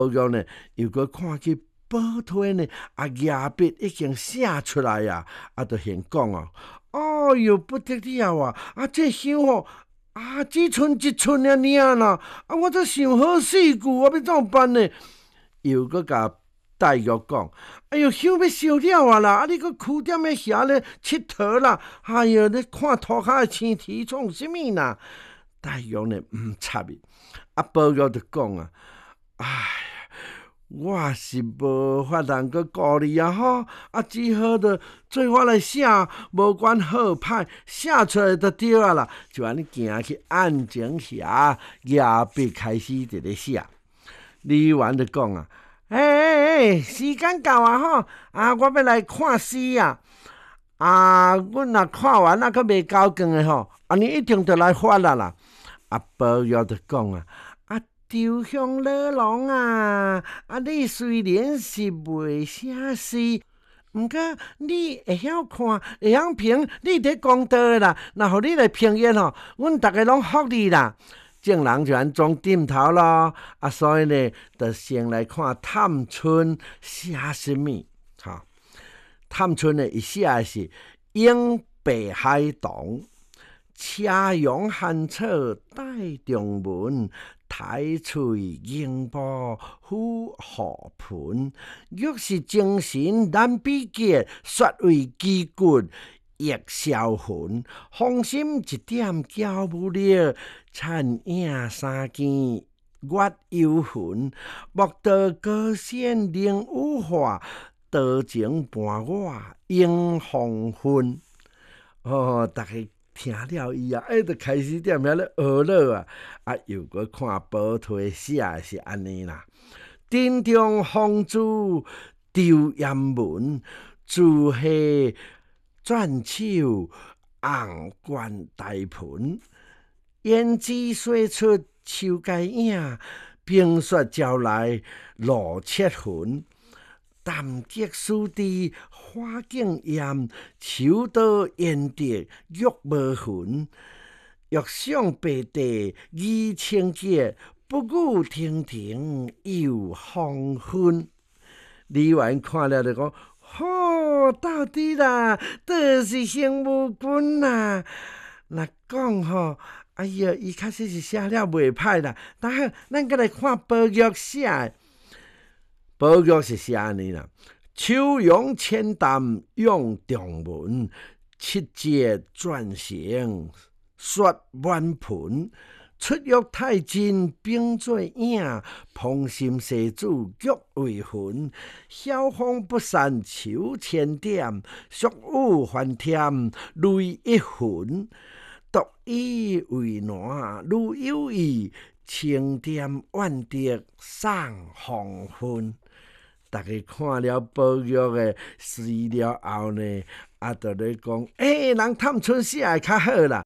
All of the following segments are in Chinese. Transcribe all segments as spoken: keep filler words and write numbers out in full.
玉呢，又搁看去报推呢，啊牙笔已经写出来啊，啊，就现讲啊，哦哟不得了啊！啊，这香哦，啊只剩一寸了尔啦，啊我这想好四句，我要怎么办呢？又搁甲戴玉讲，哎哟，香要烧了啊啦！啊，你搁苦点的遐咧佚佗啦！哎哟，你看涂骹的青苔创啥物啦？戴玉呢毋插伊，啊，宝玉就讲啊，哎。我是无法通搁顾你啊吼，啊只好着做我来写，无管好歹，写出来就对啊啦。就安尼行去案前遐，牙笔开始伫咧写。李元就讲啊，哎哎哎，时间到啊吼，啊我要来看诗啊，啊阮若看完啊，阁袂够光的吼，安尼一定着来发啦啦。啊宝玉就讲啊。丢香老郎啊！啊，你虽然是袂写诗，毋过你会晓看，会晓评，你伫讲道的啦。若互你来评演吼，阮逐个拢服你啦。众人就安总点头咯。啊，所以呢，就先来看探春写什么。哈，探春呢，伊写的是迎北海棠，车拥寒草带中文。抬翠迎波虎河盆，玉是精神难比结，雪为肌骨易销魂。芳心一点娇不了，残影三更月幽魂。莫道高仙灵舞化，多情伴我迎黄昏。哦，大家。听了伊啊，哎，就开始踮遐咧学了啊，啊，又搁看宝推写的是安尼啦。殿中风烛丢烟文，自下转手红冠大盆。胭脂洗出秋阶影，冰雪招来露彻魂。淡结思滴花径艳，秋刀烟蝶玉无痕。欲上白帝衣清洁，不顾亭亭又黄昏。李元看了就讲：吼，到底啦，倒是邢无君啦。若讲吼，哎呀，伊确实是写了袂歹啦。但好，咱搁来看宝玉写的。宝玉是写安尼啦，秋咏千淡咏中文，七节转成雪满盆。出浴太真冰做影，怦心世主玉为魂。晓风不散秋千点，俗语还添泪一痕。独以为难愈有意，清点万德送黄昏。大家看了宝玉的诗了后呢，啊，就咧讲，诶、欸，人探春写的较好啦。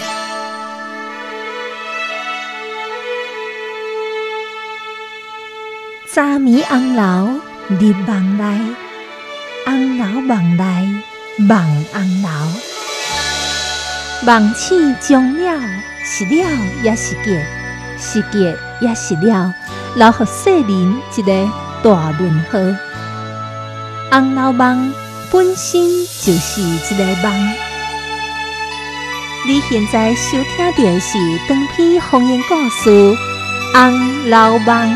早暝红楼入梦内，红楼梦内梦红楼。梦醒终了，是了也是结，是结也是了，留予世人一个大问号。红楼梦本身就是一个梦。你现在收听到的是长篇方言故事《红楼梦》。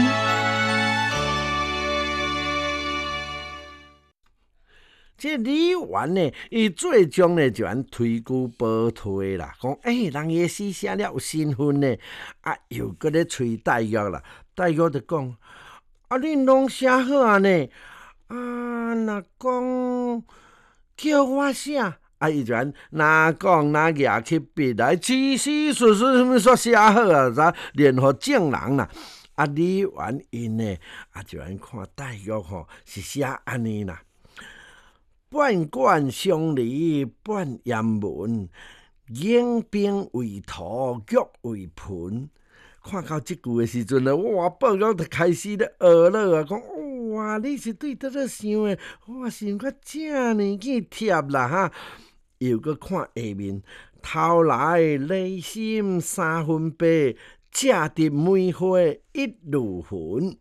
这李元呢，伊最终呢就安推举宝推啦，讲诶、欸，人伊诗写了有身份呢，啊，又搁咧吹戴玉啦，戴玉就讲，啊，恁拢写好啊呢，啊，若讲叫我写，啊，伊就安哪讲哪举起笔来，字字顺顺什么说写好啊，啥联合众人啦，啊，李元因呢，啊，就安看戴玉吼是写安尼啦。半贯相离半烟文，迎宾为图玉为盆。看到即句的时阵呢，哇，宝玉就开始咧学了啊，讲哇，你是对倒咧想的，我想较正年纪贴啦哈。又搁看下面，头来离心三分白，正值梅花一路魂。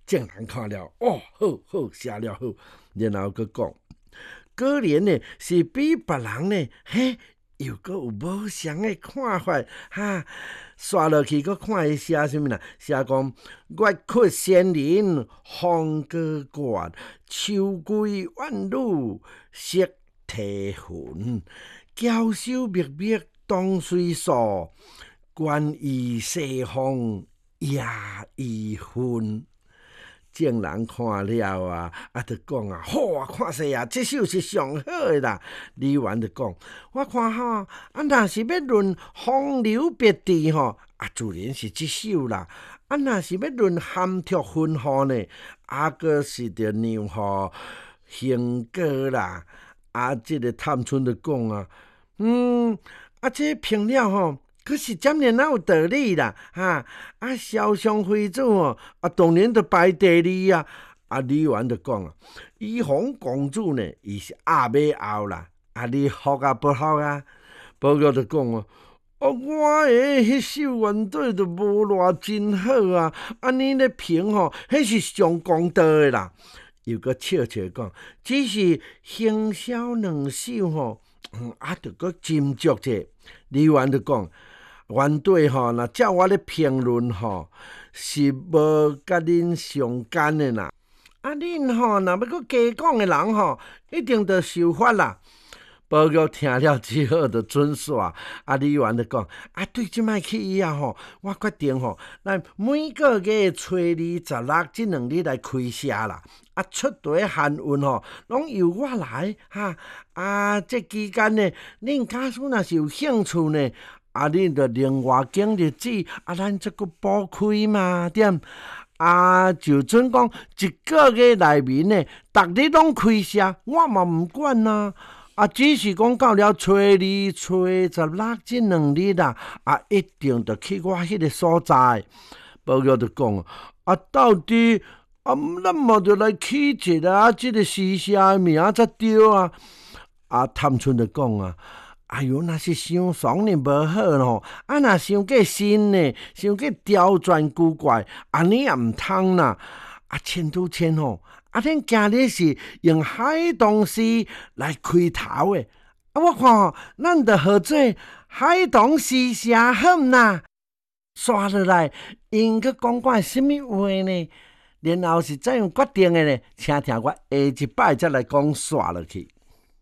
正人看了，哦，好好写了好，然后佮讲，果然呢是比别人呢，嘿，又佮有无相的看法哈。刷落去，佮看伊写啥物啦？写讲月缺仙人风过冠，秋归万缕色提魂，娇羞灭灭当水树，关于西风也已昏。众人看了啊，啊，就讲啊，好啊，看势啊，这首是上好的啦。李元就讲，我看吼，啊，若是要论风流别致吼，啊，自然是这首啦。啊，若是要论含蓄分毫呢，啊，个是着让吼行歌啦。啊，这个探春就讲啊，嗯，啊，这评了吼。可是占然哪有道理啦，哈！啊，潇湘妃子哦，啊，当然就排第二啊。啊，李元就讲啊，怡红公主呢，伊是阿尾后啦。啊，你服啊不服啊？报告就讲啊，哦，我诶，迄首原对就无偌真好啊。安尼咧评吼，迄是上公道诶啦。又搁笑笑讲，只是行销两首吼，嗯，啊，着搁斟酌者。李元就讲。原对吼，若照我咧评论吼，是无甲恁相干的啦。啊，恁吼，若要搁加讲的人吼，一定着受罚啦。报告听了之后就准煞。啊，李元就讲，啊，对即摆起以后吼，我决定吼，来每个月初二、十六即两日来开社啦。啊，出题汉运吼，拢由我来哈。啊，这期间呢，恁假使若是有兴趣呢？啊，恁着另外拣日子，啊，咱则个补开嘛，点？啊，就准讲一个月内面呢，逐日拢开社，我嘛毋管啊。啊，只是讲到了初二、初十六这两日啦，啊，一定着去我迄个所在。报告就讲啊，到底啊，咱嘛着来起一个啊，即个诗社名才对啊。啊，探春就讲啊。哎哟，若是伤爽呢无好咯，啊，若伤过新呢，伤过刁钻古怪，安尼也毋通啦。啊，千拄千吼，啊，恁今日是用海棠诗来开头的，啊，我看吼，咱着合做海棠诗社好毋啦？刷落来，因佮讲我什物话呢？然后是怎样决定的呢？请听我下一摆再来讲刷落去。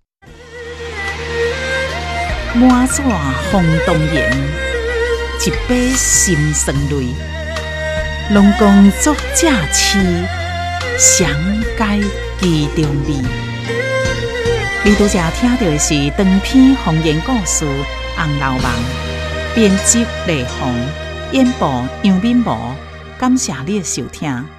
满纸风动言，一杯心酸泪。拢讲作者痴，详解其中味。你拄则听到的是长篇方言故事《红楼梦》，编辑雷鸿，演播杨敏模。感谢你的收听。